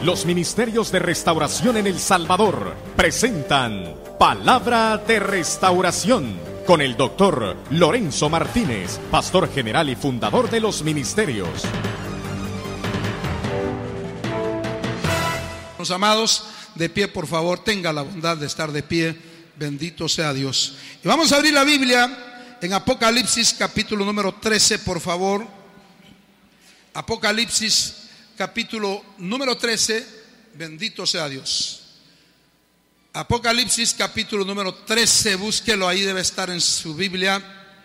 Los Ministerios de Restauración en El Salvador presentan Palabra de Restauración con el doctor Lorenzo Martínez, pastor general y fundador de los ministerios. Los amados, de pie, por favor, tenga la bondad de estar de pie. Bendito sea Dios. Y vamos a abrir la Biblia en Apocalipsis capítulo número 13, por favor. Apocalipsis capítulo número 13, bendito sea Dios. Apocalipsis capítulo número 13, búsquelo, ahí debe estar en su Biblia.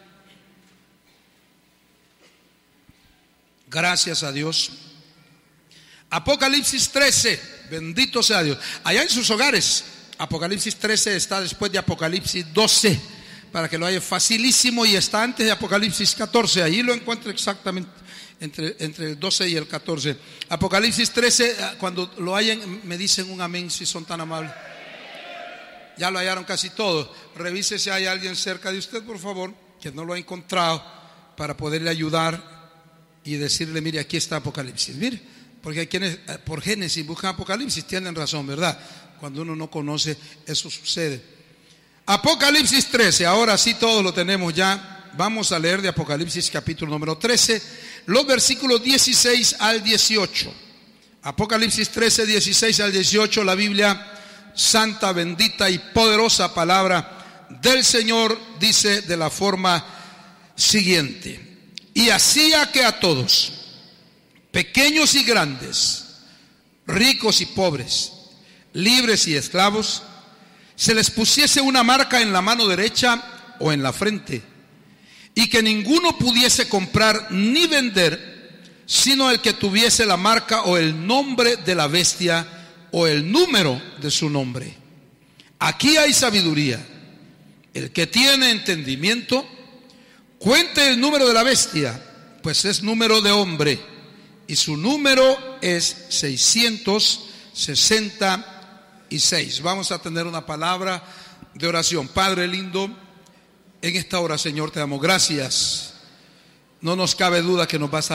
Gracias a Dios. Apocalipsis 13, bendito sea Dios. Allá en sus hogares, Apocalipsis 13 está después de Apocalipsis 12, para que lo haya facilísimo, y está antes de Apocalipsis 14. Ahí lo encuentro exactamente entre el 12 y el 14. Apocalipsis 13, cuando lo hayan, me dicen un amén si son tan amables. Ya lo hallaron casi todo. Revise si hay alguien cerca de usted, por favor, que no lo ha encontrado, para poderle ayudar y decirle: mire, aquí está Apocalipsis. Mire, porque hay quienes por Génesis buscan Apocalipsis, tienen razón, ¿verdad? Cuando uno no conoce, eso sucede. Apocalipsis 13, ahora sí todos lo tenemos ya. Vamos a leer de Apocalipsis capítulo número 13, los versículos 16 al 18. Apocalipsis 13, 16 al 18, la Biblia santa, bendita y poderosa palabra del Señor dice de la forma siguiente: y hacía que a todos, pequeños y grandes, ricos y pobres, libres y esclavos, se les pusiese una marca en la mano derecha o en la frente, y que ninguno pudiese comprar ni vender, sino el que tuviese la marca o el nombre de la bestia o el número de su nombre. Aquí hay sabiduría. El que tiene entendimiento, cuente el número de la bestia, pues es número de hombre, y su número es 666. Vamos a tener una palabra de oración. Padre lindo, en esta hora, Señor, te damos gracias. No nos cabe duda que nos vas a